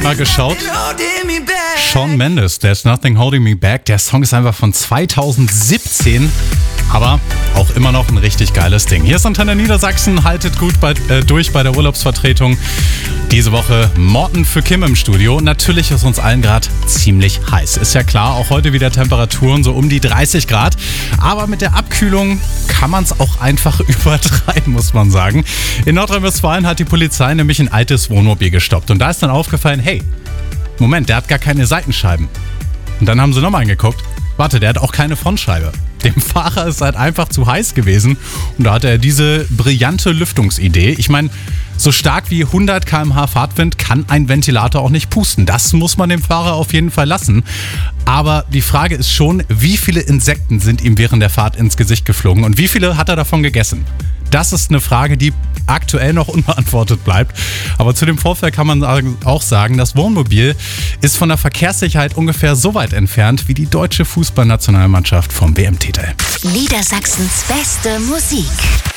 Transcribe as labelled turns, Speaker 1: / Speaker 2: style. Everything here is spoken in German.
Speaker 1: mal geschaut. Shawn Mendes, There's Nothing Holding Me Back. Der Song ist einfach von 2017, aber auch immer noch ein richtig geiles Ding. Hier ist Antenne Niedersachsen, haltet gut durch bei der Urlaubsvertretung. Diese Woche Morten für Kim im Studio. Natürlich ist uns allen gerade ziemlich heiß. Ist ja klar, auch heute wieder Temperaturen so um die 30 Grad. Aber mit der Abkühlung kann man es auch einfach übertreiben, muss man sagen. In Nordrhein-Westfalen hat die Polizei nämlich ein altes Wohnmobil gestoppt. Und da ist dann aufgefallen, hey, Moment, der hat gar keine Seitenscheiben. Und dann haben sie nochmal angeguckt. Warte, der hat auch keine Frontscheibe. Dem Fahrer ist halt einfach zu heiß gewesen. Und da hatte er diese brillante Lüftungsidee. Ich meine, so stark wie 100 km/h Fahrtwind kann ein Ventilator auch nicht pusten. Das muss man dem Fahrer auf jeden Fall lassen. Aber die Frage ist schon, wie viele Insekten sind ihm während der Fahrt ins Gesicht geflogen und wie viele hat er davon gegessen? Das ist eine Frage, die aktuell noch unbeantwortet bleibt. Aber zu dem Vorfall kann man auch sagen, das Wohnmobil ist von der Verkehrssicherheit ungefähr so weit entfernt wie die deutsche Fußballnationalmannschaft vom WM-Titel.
Speaker 2: Niedersachsens beste Musik.